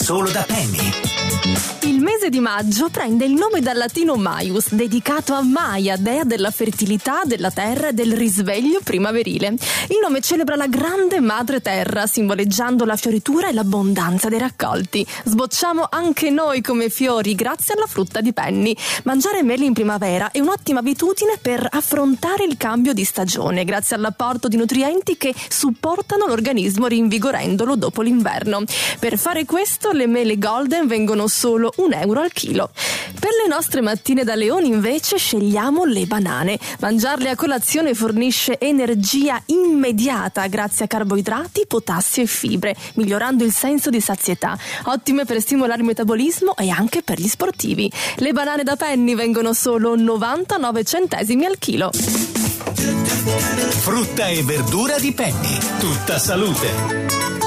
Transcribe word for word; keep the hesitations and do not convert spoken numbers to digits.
solo da Penny. Il mese di maggio prende il nome dal latino Maius, dedicato a Maia, dea della fertilità, della terra e del risveglio primaverile. Il nome celebra la grande madre terra, simboleggiando la fioritura e l'abbondanza dei raccolti. Sbocciamo anche noi come fiori grazie alla frutta di Penny. Mangiare meli in primavera è un'ottima abitudine per affrontare il cambio di stagione, grazie all'apporto di nutrienti che supportano l'organismo rinvigorendolo dopo l'inverno. Per fare questo le mele golden vengono solo un euro al chilo. Per le nostre mattine da leoni invece scegliamo le banane. Mangiarle a colazione fornisce energia immediata grazie a carboidrati, potassio e fibre, migliorando il senso di sazietà. Ottime per stimolare il metabolismo e anche per gli sportivi. Le banane da Penny vengono solo novantanove centesimi al chilo. Frutta e verdura di Penny. Tutta salute.